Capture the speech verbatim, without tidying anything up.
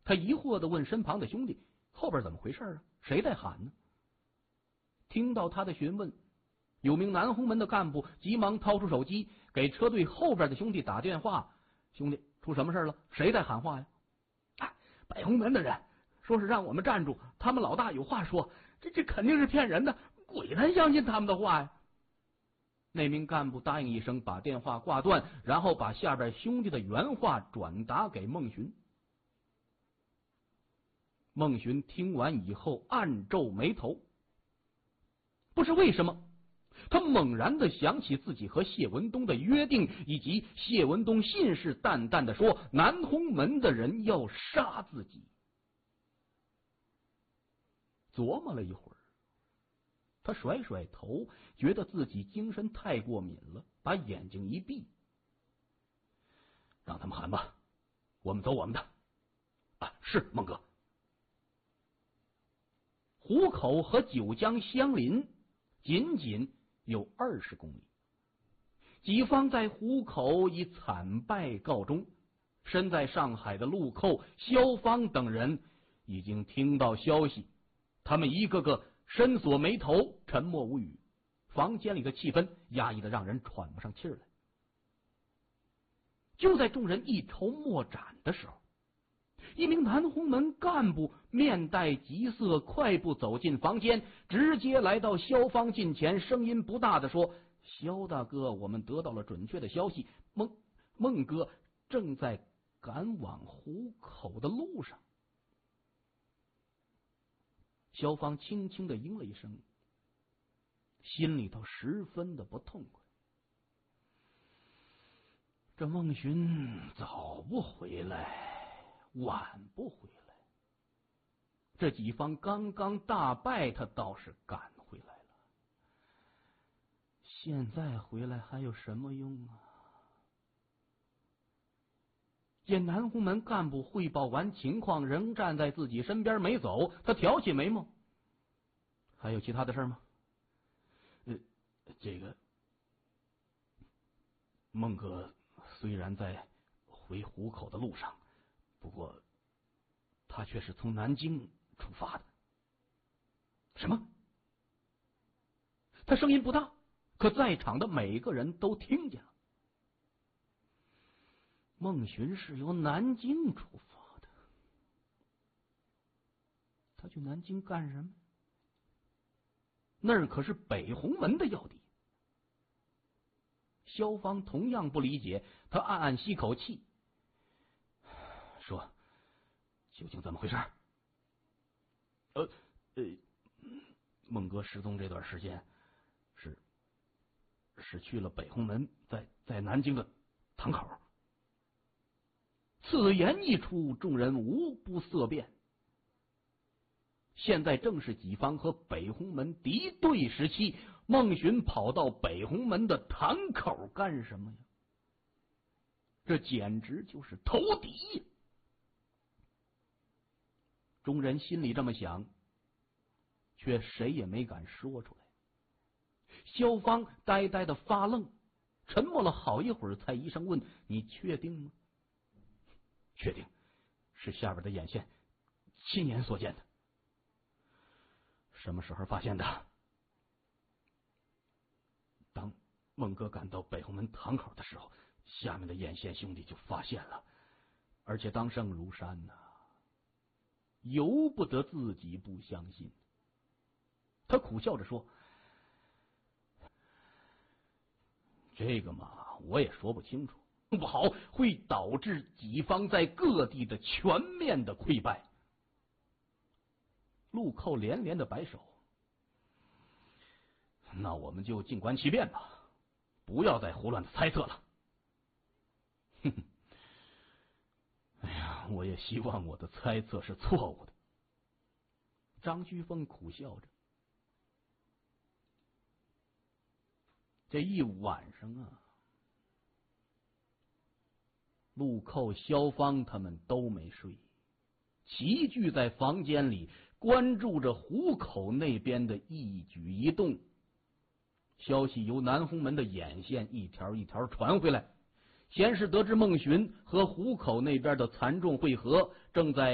他疑惑地问身旁的兄弟：“后边怎么回事啊？谁在喊呢？”听到他的询问，有名南红门的干部急忙掏出手机，给车队后边的兄弟打电话：“兄弟，出什么事了？谁在喊话呀？”“ 啊，北红门的人说是让我们站住，他们老大有话说，这这肯定是骗人的，鬼才相信他们的话呀。” 那名干部答应一声，把电话挂断，然后把下边兄弟的原话转达给孟寻。孟寻听完以后暗皱眉头，不知为什么，他猛然的想起自己和谢文东的约定，以及谢文东信誓旦旦的说南红门的人要杀自己。琢磨了一会儿，他甩甩头，觉得自己精神太过敏了，把眼睛一闭：“让他们喊吧，我们走我们的。”“啊，是孟哥。”湖口和九江相邻，仅仅有二十公里。己方在湖口以惨败告终，身在上海的陆寇、萧芳等人已经听到消息，他们一个个深锁眉头，沉默无语，房间里的气氛压抑的让人喘不上气来。就在众人一筹莫展的时候，一名南红门干部面带急色，快步走进房间，直接来到萧芳近前，声音不大的说：“萧大哥，我们得到了准确的消息，孟孟哥正在赶往湖口的路上。”萧芳轻轻的应了一声，心里头十分的不痛快。这孟寻早不回来，晚不回来，这己方刚刚大败，他倒是赶回来了。现在回来还有什么用啊？见南红门干部汇报完情况，仍站在自己身边没走，他挑起眉毛：“还有其他的事吗？”“呃，这个孟哥虽然在回湖口的路上，不过他却是从南京出发的。”“什么？”他声音不大，可在场的每个人都听见了。孟寻是由南京出发的，他去南京干什么？那儿可是北红门的要地。萧芳同样不理解，他暗暗吸口气，说：“究竟怎么回事？”“呃呃，孟哥失踪这段时间，是是去了北红门，在在南京的堂口。”此言一出，众人无不色变。现在正是己方和北红门敌对时期，孟寻跑到北红门的堂口干什么呀？这简直就是投敌呀！众人心里这么想，却谁也没敢说出来。萧芳呆呆的发愣，沉默了好一会儿，才一声问：“你确定吗？”“确定，是下边的眼线，亲眼所见的。”“什么时候发现的？”“当孟哥赶到北红门堂口的时候，下面的眼线兄弟就发现了，而且当圣如山呐、啊，由不得自己不相信。”他苦笑着说：“这个嘛，我也说不清楚。不好，会导致己方在各地的全面的溃败。”陆寇连连的摆手：“那我们就静观其变吧，不要再胡乱的猜测了。”“哼哼，哎呀，我也希望我的猜测是错误的。”张居凤苦笑着。这一晚上啊，陆寇、萧芳他们都没睡，齐聚在房间里，关注着湖口那边的一举一动。消息由南红门的眼线一条一条传回来，先是得知孟寻和湖口那边的残众会合，正在